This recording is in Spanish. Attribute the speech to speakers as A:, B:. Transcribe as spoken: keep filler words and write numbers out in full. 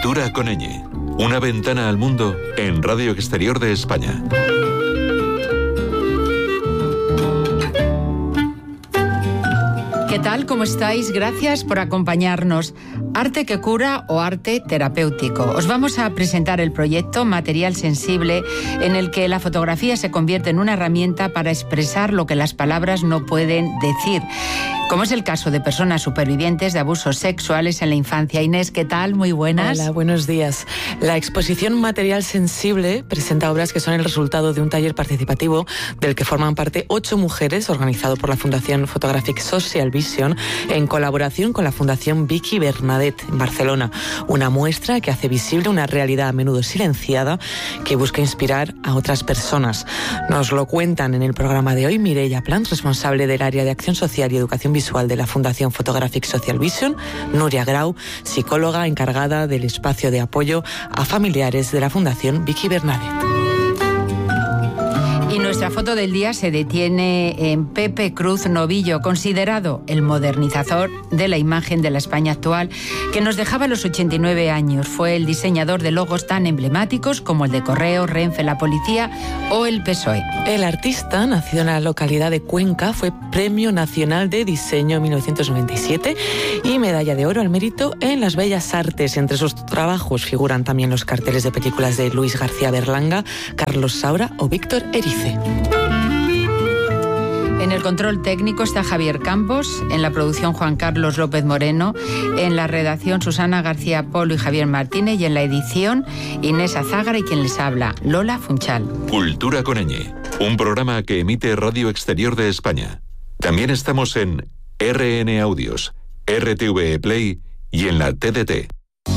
A: Cultura con ñ. Una ventana al mundo en Radio Exterior de España.
B: ¿Qué tal? ¿Cómo estáis? Gracias por acompañarnos. Arte que cura o arte terapéutico. Os vamos a presentar el proyecto Material Sensible, en el que la fotografía se convierte en una herramienta para expresar lo que las palabras no pueden decir, como es el caso de personas supervivientes de abusos sexuales en la infancia. Inés, ¿qué tal? Muy buenas.
C: Hola, buenos días. La exposición Material Sensible presenta obras que son el resultado de un taller participativo del que forman parte ocho mujeres, organizado por la Fundación Photographic Social Vision en colaboración con la Fundación Vicky Bernadette en Barcelona. Una muestra que hace visible una realidad a menudo silenciada que busca inspirar a otras personas. Nos lo cuentan en el programa de hoy Mireia Plans, responsable del área de Acción Social y Educación Visual de la Fundación Photographic Social Vision, Núria Grau, psicóloga encargada del espacio de apoyo a familiares de la Fundación Vicky Bernadette.
B: Y nuestra foto del día se detiene en Pepe Cruz Novillo, considerado el modernizador de la imagen de la España actual, que nos dejaba a los ochenta y nueve años. Fue el diseñador de logos tan emblemáticos como el de Correos, Renfe, la Policía o el P S O E.
C: El artista, nacido en la localidad de Cuenca, fue Premio Nacional de Diseño en mil novecientos noventa y siete y Medalla de Oro al Mérito en las Bellas Artes. Entre sus trabajos figuran también los carteles de películas de Luis García Berlanga, Carlos Saura o Víctor Erice.
B: En el control técnico está Javier Campos, en la producción Juan Carlos López Moreno, en la redacción Susana García Polo y Javier Martínez, y en la edición Inés Azágara y quien les habla, Lola Funchal.
A: Cultura con ñ, un programa que emite Radio Exterior de España. También estamos en R N Audios, R T V E Play y en la T D T.